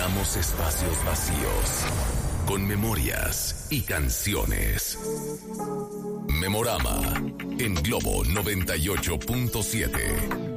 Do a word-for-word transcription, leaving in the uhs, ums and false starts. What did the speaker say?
Llenamos espacios vacíos con memorias y canciones. Memorama en Globo noventa y ocho punto siete.